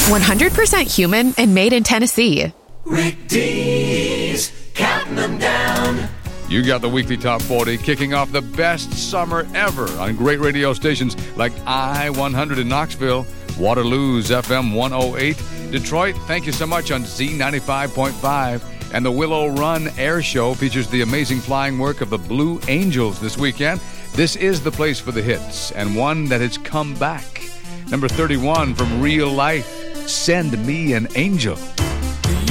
100% human and made in Tennessee. Rick D's counting them down. You got the weekly top 40, kicking off the best summer ever on great radio stations like I-100 in Knoxville, Waterloo's FM 108, Detroit, thank you so much, on Z95.5, and the Willow Run Air Show features the amazing flying work of the Blue Angels this weekend. This is the place for the hits, and one that has come back. Number 31 from Real Life, Send Me an Angel.